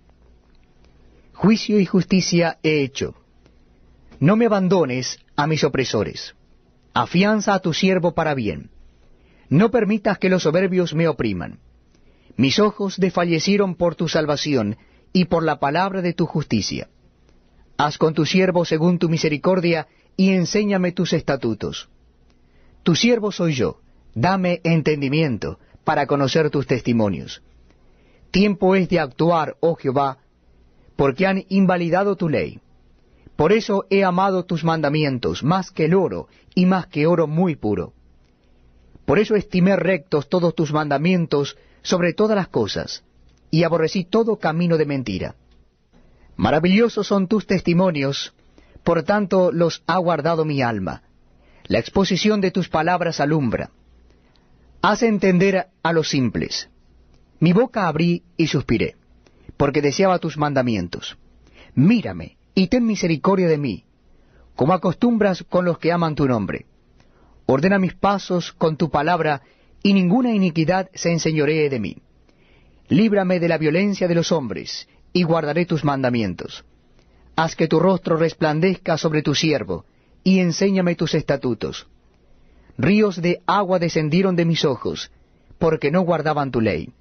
Juicio y justicia he hecho. No me abandones a mis opresores. Afianza a tu siervo para bien. No permitas que los soberbios me opriman. Mis ojos desfallecieron por tu salvación y por la palabra de tu justicia. Haz con tu siervo según tu misericordia y enséñame tus estatutos. Tu siervo soy yo, dame entendimiento para conocer tus testimonios. Tiempo es de actuar, oh Jehová, porque han invalidado tu ley. Por eso he amado tus mandamientos más que el oro y más que oro muy puro. Por eso estimé rectos todos tus mandamientos sobre todas las cosas, y aborrecí todo camino de mentira. Maravillosos son tus testimonios, por tanto los ha guardado mi alma. La exposición de tus palabras alumbra. Haz entender a los simples. Mi boca abrí y suspiré, porque deseaba tus mandamientos. Mírame y ten misericordia de mí, como acostumbras con los que aman tu nombre. Ordena mis pasos con tu palabra, y ninguna iniquidad se enseñoree de mí. Líbrame de la violencia de los hombres, y guardaré tus mandamientos. Haz que tu rostro resplandezca sobre tu siervo, y enséñame tus estatutos. Ríos de agua descendieron de mis ojos, porque no guardaban tu ley.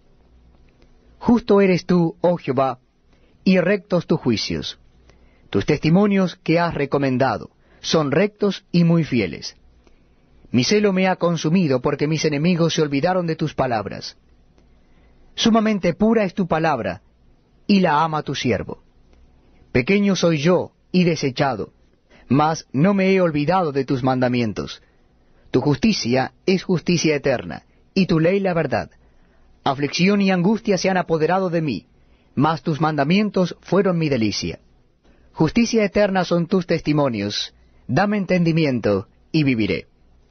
Justo eres tú, oh Jehová, y rectos tus juicios. Tus testimonios que has recomendado son rectos y muy fieles. Mi celo me ha consumido porque mis enemigos se olvidaron de tus palabras. Sumamente pura es tu palabra, y la ama tu siervo. Pequeño soy yo y desechado, mas no me he olvidado de tus mandamientos. Tu justicia es justicia eterna, y tu ley la verdad. Aflicción y angustia se han apoderado de mí, mas tus mandamientos fueron mi delicia. Justicia eterna son tus testimonios, dame entendimiento, y viviré.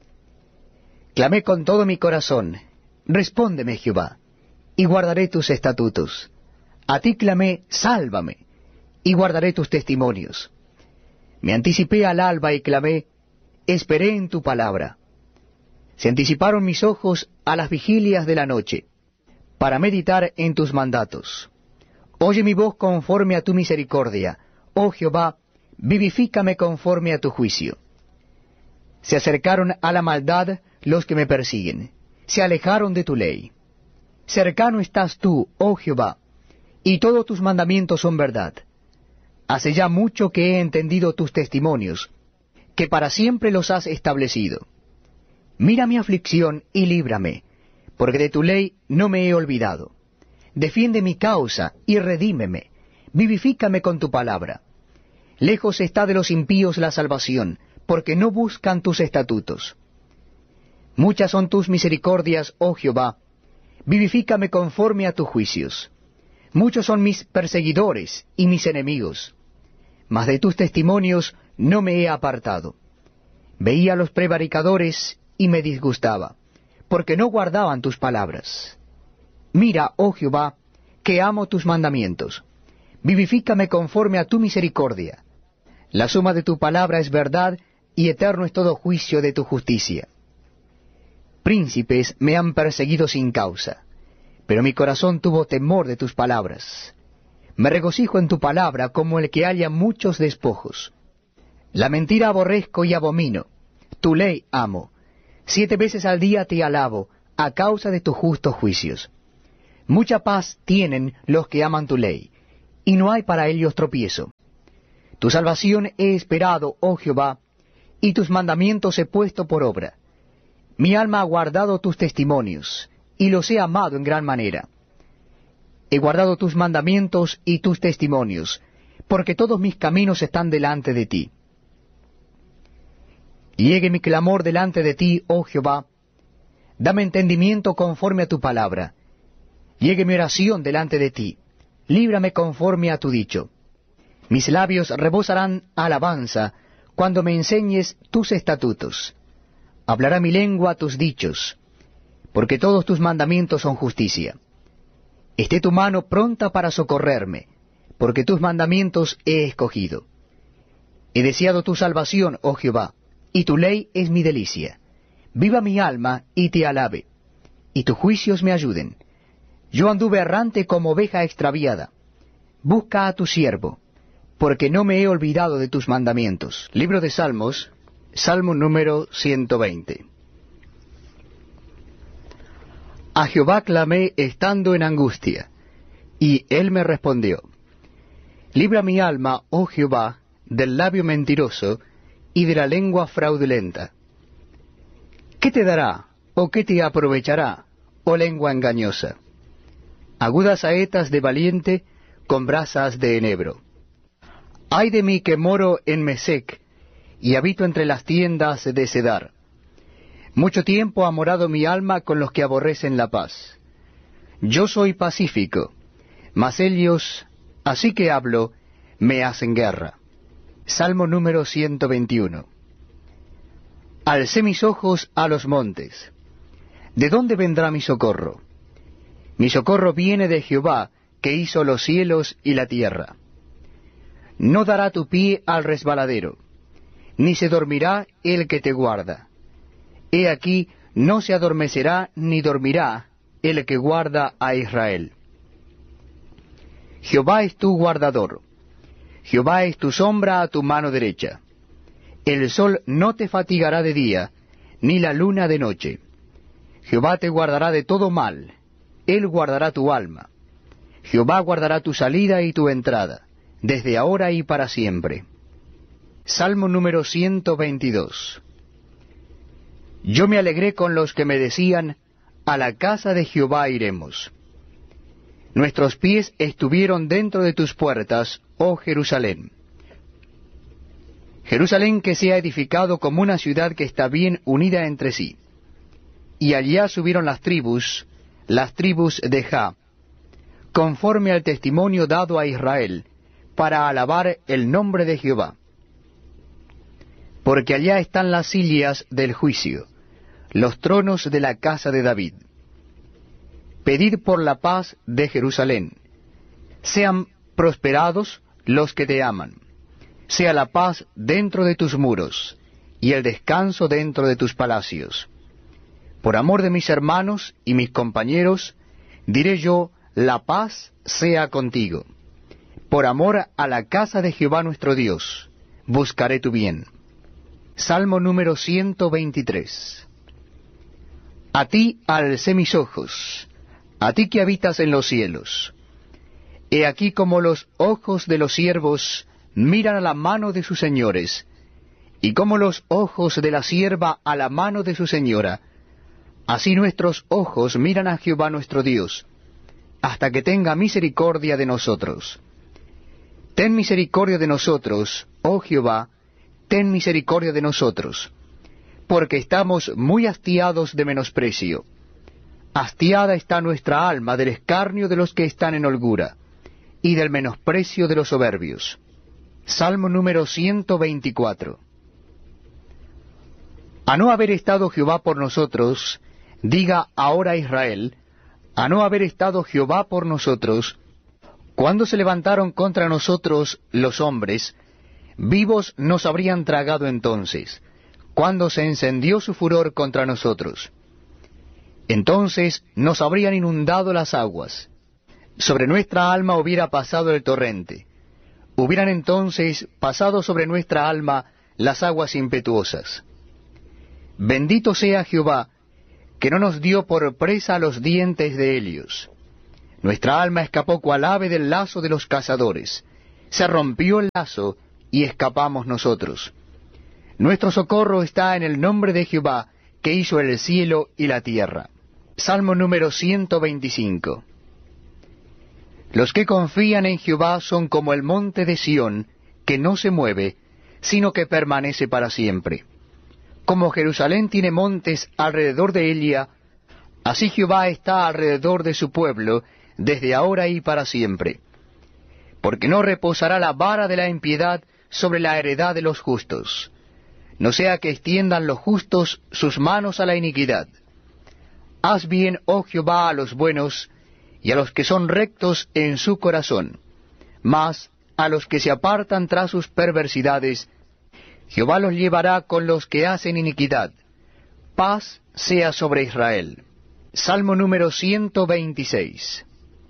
Clamé con todo mi corazón, respóndeme Jehová, y guardaré tus estatutos. A ti clamé, sálvame, y guardaré tus testimonios. Me anticipé al alba y clamé, esperé en tu palabra. Se anticiparon mis ojos a las vigilias de la noche, para meditar en tus mandatos. Oye mi voz conforme a tu misericordia, oh Jehová, vivifícame conforme a tu juicio. Se acercaron a la maldad los que me persiguen, se alejaron de tu ley. Cercano estás tú, oh Jehová, y todos tus mandamientos son verdad. Hace ya mucho que he entendido tus testimonios, que para siempre los has establecido. Mira mi aflicción y líbrame, porque de tu ley no me he olvidado. Defiende mi causa y redímeme, vivifícame con tu palabra. Lejos está de los impíos la salvación, porque no buscan tus estatutos. Muchas son tus misericordias, oh Jehová, vivifícame conforme a tus juicios. Muchos son mis perseguidores y mis enemigos, mas de tus testimonios no me he apartado. Veía a los prevaricadores y me disgustaba, porque no guardaban tus palabras. Mira, oh Jehová, que amo tus mandamientos. Vivifícame conforme a tu misericordia. La suma de tu palabra es verdad, y eterno es todo juicio de tu justicia. Príncipes me han perseguido sin causa, pero mi corazón tuvo temor de tus palabras. Me regocijo en tu palabra como el que halla muchos despojos. La mentira aborrezco y abomino, tu ley amo. Siete veces al día te alabo, a causa de tus justos juicios. Mucha paz tienen los que aman tu ley, y no hay para ellos tropiezo. Tu salvación he esperado, oh Jehová, y tus mandamientos he puesto por obra. Mi alma ha guardado tus testimonios, y los he amado en gran manera. He guardado tus mandamientos y tus testimonios, porque todos mis caminos están delante de ti. Llegue mi clamor delante de ti, oh Jehová, dame entendimiento conforme a tu palabra. Llegue mi oración delante de ti, líbrame conforme a tu dicho. Mis labios rebosarán alabanza cuando me enseñes tus estatutos. Hablará mi lengua tus dichos, porque todos tus mandamientos son justicia. Esté tu mano pronta para socorrerme, porque tus mandamientos he escogido. He deseado tu salvación, oh Jehová, y tu ley es mi delicia. Viva mi alma y te alabe, y tus juicios me ayuden. Yo anduve errante como oveja extraviada. Busca a tu siervo, porque no me he olvidado de tus mandamientos. Libro de Salmos, Salmo número ciento veinte. A Jehová clamé estando en angustia, y él me respondió. Libra mi alma, oh Jehová, del labio mentiroso y de la lengua fraudulenta. ¿Qué te dará, o qué te aprovechará, oh lengua engañosa? Agudas saetas de valiente con brasas de enebro. Ay de mí que moro en Mesec, y habito entre las tiendas de Cedar. Mucho tiempo ha morado mi alma con los que aborrecen la paz. Yo soy pacífico, mas ellos, así que hablo, me hacen guerra. Salmo número ciento veintiuno. Alcé mis ojos a los montes. ¿De dónde vendrá mi socorro? Mi socorro viene de Jehová, que hizo los cielos y la tierra. No dará tu pie al resbaladero, ni se dormirá el que te guarda. He aquí, no se adormecerá ni dormirá el que guarda a Israel. Jehová es tu guardador. Jehová es tu sombra a tu mano derecha. El sol no te fatigará de día, ni la luna de noche. Jehová te guardará de todo mal. Él guardará tu alma. Jehová guardará tu salida y tu entrada, desde ahora y para siempre. Salmo número ciento veintidós. Yo me alegré con los que me decían, a la casa de Jehová iremos. Nuestros pies estuvieron dentro de tus puertas, oh Jerusalén. Jerusalén que se ha edificado como una ciudad que está bien unida entre sí. Y allá subieron las tribus, las tribus de Ja, conforme al testimonio dado a Israel, para alabar el nombre de Jehová. Porque allá están las sillas del juicio, los tronos de la casa de David. Pedid por la paz de Jerusalén. Sean prosperados los que te aman. Sea la paz dentro de tus muros, y el descanso dentro de tus palacios. Por amor de mis hermanos y mis compañeros, diré yo, la paz sea contigo. Por amor a la casa de Jehová nuestro Dios, buscaré tu bien. Salmo número ciento veintitrés. A ti alcé mis ojos, a ti que habitas en los cielos. He aquí como los ojos de los siervos miran a la mano de sus señores, y como los ojos de la sierva a la mano de su señora, así nuestros ojos miran a Jehová nuestro Dios, hasta que tenga misericordia de nosotros. Ten misericordia de nosotros, oh Jehová, ten misericordia de nosotros, porque estamos muy hastiados de menosprecio. Hastiada está nuestra alma del escarnio de los que están en holgura, y del menosprecio de los soberbios. Salmo número ciento veinticuatro. A no haber estado Jehová por nosotros, diga ahora Israel, a no haber estado Jehová por nosotros, cuando se levantaron contra nosotros los hombres, vivos nos habrían tragado entonces, cuando se encendió su furor contra nosotros. Entonces nos habrían inundado las aguas, sobre nuestra alma hubiera pasado el torrente, hubieran entonces pasado sobre nuestra alma las aguas impetuosas. Bendito sea Jehová, que no nos dio por presa los dientes de Helios. Nuestra alma escapó cual ave del lazo de los cazadores. Se rompió el lazo y escapamos nosotros. Nuestro socorro está en el nombre de Jehová, que hizo el cielo y la tierra. Salmo número ciento veinticinco. Los que confían en Jehová son como el monte de Sión, que no se mueve, sino que permanece para siempre. Como Jerusalén tiene montes alrededor de ella, así Jehová está alrededor de su pueblo, desde ahora y para siempre. Porque no reposará la vara de la impiedad sobre la heredad de los justos, no sea que extiendan los justos sus manos a la iniquidad. Haz bien, oh Jehová, a los buenos, y a los que son rectos en su corazón, mas a los que se apartan tras sus perversidades, Jehová los llevará con los que hacen iniquidad. Paz sea sobre Israel. Salmo número ciento veintiséis.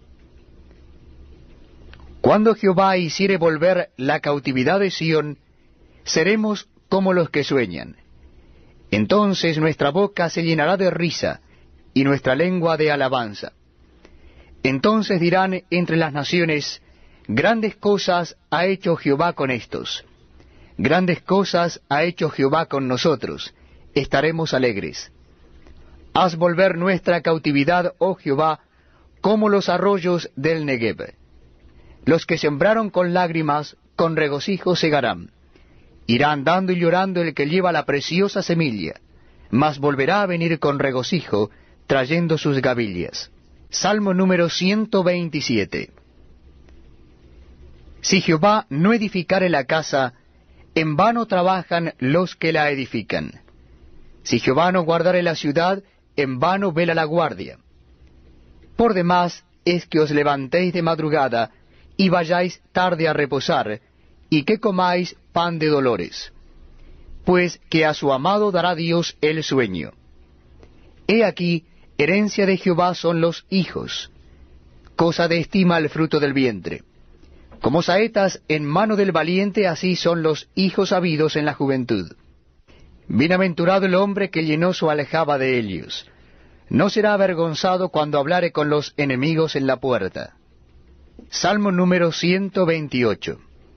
Cuando Jehová hiciere volver la cautividad de Sión, seremos como los que sueñan. Entonces nuestra boca se llenará de risa, y nuestra lengua de alabanza. Entonces dirán entre las naciones, grandes cosas ha hecho Jehová con estos. Grandes cosas ha hecho Jehová con nosotros, estaremos alegres. Haz volver nuestra cautividad, oh Jehová, como los arroyos del Negev. Los que sembraron con lágrimas, con regocijo segarán. Irá andando y llorando el que lleva la preciosa semilla, mas volverá a venir con regocijo, trayendo sus gavillas. Salmo número ciento veintisiete. Si Jehová no edificare la casa, en vano trabajan los que la edifican. Si Jehová no guardare la ciudad, en vano vela la guardia. Por demás es que os levantéis de madrugada, y vayáis tarde a reposar, y que comáis pan de dolores. Pues que a su amado dará Dios el sueño. He aquí, herencia de Jehová son los hijos, cosa de estima el fruto del vientre. Como saetas en mano del valiente, así son los hijos habidos en la juventud. Bienaventurado el hombre que llenó su aljaba de Helios. No será avergonzado cuando hablare con los enemigos en la puerta. Salmo número ciento veintiocho.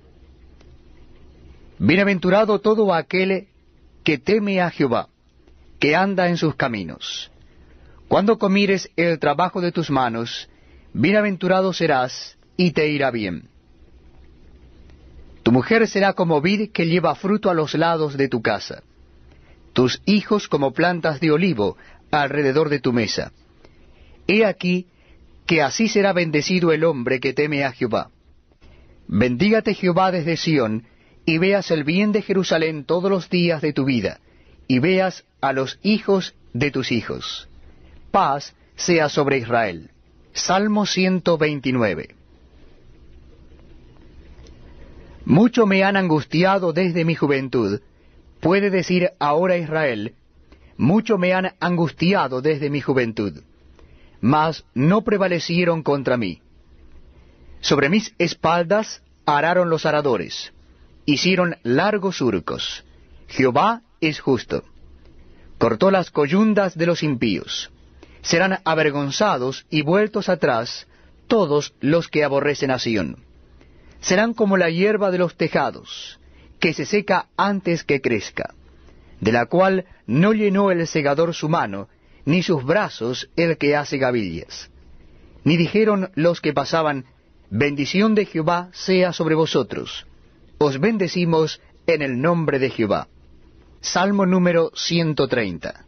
Bienaventurado todo aquel que teme a Jehová, que anda en sus caminos. Cuando comieres el trabajo de tus manos, bienaventurado serás, y te irá bien. Tu mujer será como vid que lleva fruto a los lados de tu casa, tus hijos como plantas de olivo alrededor de tu mesa. He aquí que así será bendecido el hombre que teme a Jehová. Bendígate Jehová desde Sión, y veas el bien de Jerusalén todos los días de tu vida, y veas a los hijos de tus hijos. Paz sea sobre Israel. Salmo ciento veintinueve. Mucho me han angustiado desde mi juventud, puede decir ahora Israel, mucho me han angustiado desde mi juventud, mas no prevalecieron contra mí. Sobre mis espaldas araron los aradores, hicieron largos surcos. Jehová es justo. Cortó las coyundas de los impíos. Serán avergonzados y vueltos atrás todos los que aborrecen a Sión. Serán como la hierba de los tejados, que se seca antes que crezca, de la cual no llenó el segador su mano, ni sus brazos el que hace gavillas. Ni dijeron los que pasaban, bendición de Jehová sea sobre vosotros. Os bendecimos en el nombre de Jehová. Salmo número ciento treinta.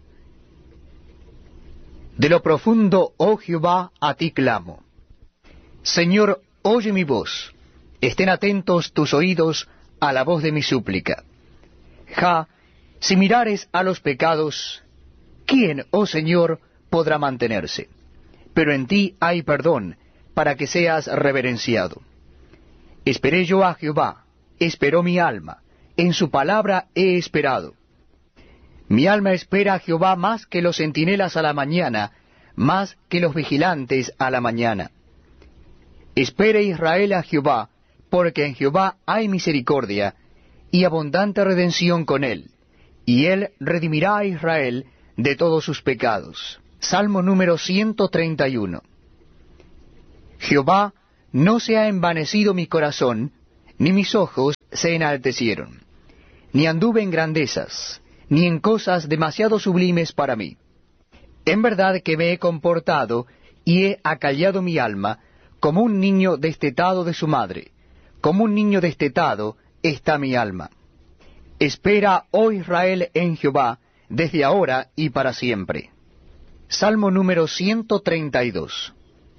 De lo profundo, oh Jehová, a ti clamo. Señor, oye mi voz. Estén atentos tus oídos a la voz de mi súplica. Ja, si mirares a los pecados, ¿quién, oh Señor, podrá mantenerse? Pero en ti hay perdón, para que seas reverenciado. Esperé yo a Jehová, esperó mi alma, en su palabra he esperado. Mi alma espera a Jehová más que los centinelas a la mañana, más que los vigilantes a la mañana. Espere Israel a Jehová, porque en Jehová hay misericordia, y abundante redención con él, y él redimirá a Israel de todos sus pecados. Salmo número ciento treinta y uno. Jehová, no se ha envanecido mi corazón, ni mis ojos se enaltecieron, ni anduve en grandezas, ni en cosas demasiado sublimes para mí. En verdad que me he comportado y he acallado mi alma, como un niño destetado de su madre, como un niño destetado está mi alma. Espera, oh Israel, en Jehová, desde ahora y para siempre. Salmo número ciento treinta y dos.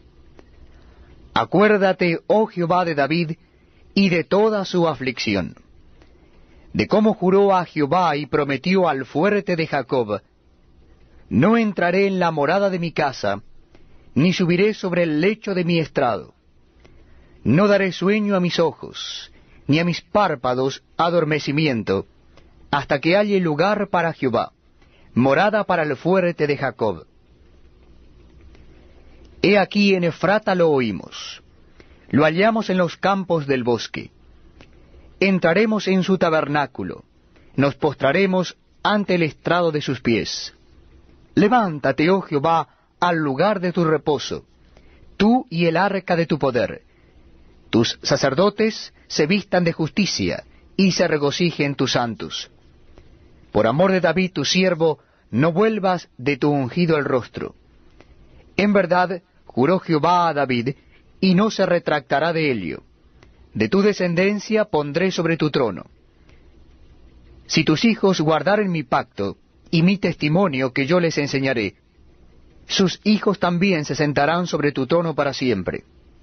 Acuérdate, oh Jehová, de David, y de toda su aflicción, de cómo juró a Jehová y prometió al fuerte de Jacob: no entraré en la morada de mi casa, ni subiré sobre el lecho de mi estrado. No daré sueño a mis ojos, ni a mis párpados adormecimiento, hasta que haya lugar para Jehová, morada para el fuerte de Jacob. He aquí en Efrata lo oímos, lo hallamos en los campos del bosque. Entraremos en su tabernáculo, nos postraremos ante el estrado de sus pies. Levántate, oh Jehová, al lugar de tu reposo, tú y el arca de tu poder. Tus sacerdotes se vistan de justicia, y se regocijen tus santos. Por amor de David tu siervo, no vuelvas de tu ungido el rostro. En verdad, juró Jehová a David, y no se retractará de ello. De tu descendencia pondré sobre tu trono. Si tus hijos guardaren mi pacto, y mi testimonio que yo les enseñaré, sus hijos también se sentarán sobre tu trono para siempre.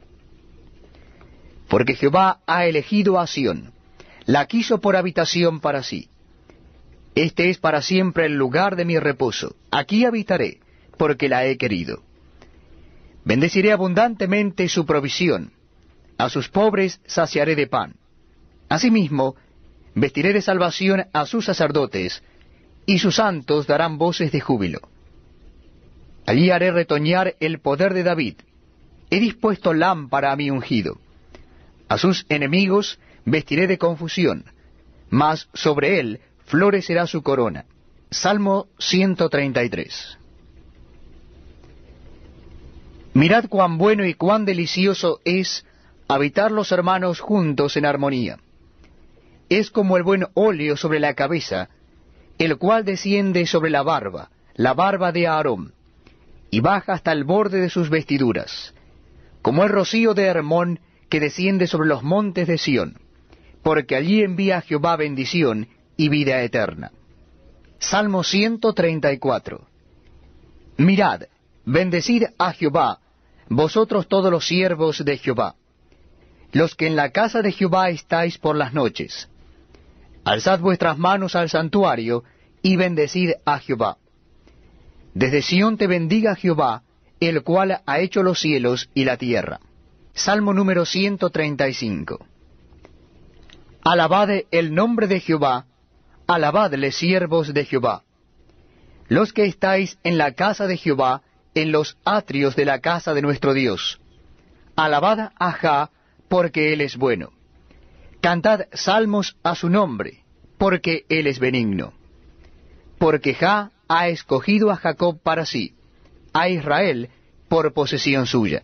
Porque Jehová ha elegido a Sión, la quiso por habitación para sí. Este es para siempre el lugar de mi reposo, aquí habitaré, porque la he querido. Bendeciré abundantemente su provisión, a sus pobres saciaré de pan. Asimismo, vestiré de salvación a sus sacerdotes, y sus santos darán voces de júbilo. Allí haré retoñar el poder de David, he dispuesto lámpara a mi ungido. A sus enemigos vestiré de confusión, mas sobre él florecerá su corona. Salmo ciento treinta y tres. Mirad cuán bueno y cuán delicioso es habitar los hermanos juntos en armonía. Es como el buen óleo sobre la cabeza, el cual desciende sobre la barba, la barba de Aarón, y baja hasta el borde de sus vestiduras, como el rocío de Hermón que desciende sobre los montes de Sión, porque allí envía Jehová bendición y vida eterna. Salmo ciento treinta y cuatro. Mirad, bendecid a Jehová, vosotros todos los siervos de Jehová, los que en la casa de Jehová estáis por las noches. Alzad vuestras manos al santuario, y bendecid a Jehová. Desde Sión te bendiga Jehová, el cual ha hecho los cielos y la tierra. Salmo número ciento treinta y cinco. Alabad el nombre de Jehová, alabadle siervos de Jehová. Los que estáis en la casa de Jehová, en los atrios de la casa de nuestro Dios. Alabad a Jah, porque él es bueno. Cantad salmos a su nombre, porque él es benigno. Porque Jah ha escogido a Jacob para sí, a Israel por posesión suya.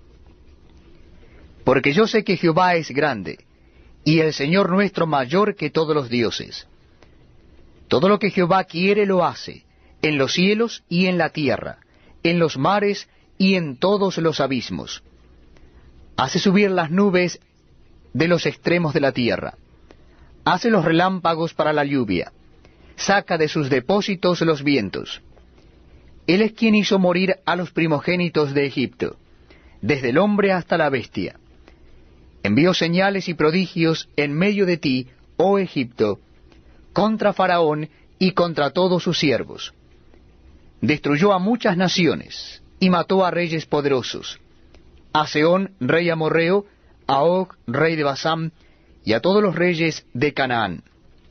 Porque yo sé que Jehová es grande, y el Señor nuestro mayor que todos los dioses. Todo lo que Jehová quiere lo hace, en los cielos y en la tierra, en los mares y en todos los abismos. Hace subir las nubes de los extremos de la tierra. Hace los relámpagos para la lluvia. Saca de sus depósitos los vientos. Él es quien hizo morir a los primogénitos de Egipto, desde el hombre hasta la bestia. Envió señales y prodigios en medio de ti, oh Egipto, contra Faraón y contra todos sus siervos. Destruyó a muchas naciones, y mató a reyes poderosos, a Sehón, rey amorreo, a Og, rey de Basán, y a todos los reyes de Canaán.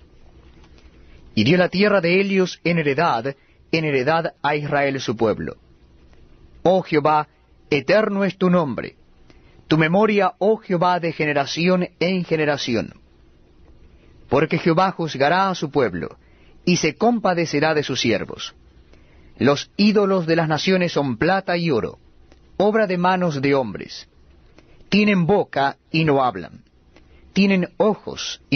Y dio la tierra de Helios en heredad, en heredad a Israel su pueblo. Oh Jehová, eterno es tu nombre, tu memoria, oh Jehová, de generación en generación. Porque Jehová juzgará a su pueblo, y se compadecerá de sus siervos. Los ídolos de las naciones son plata y oro, obra de manos de hombres. Tienen boca y no hablan. Tienen ojos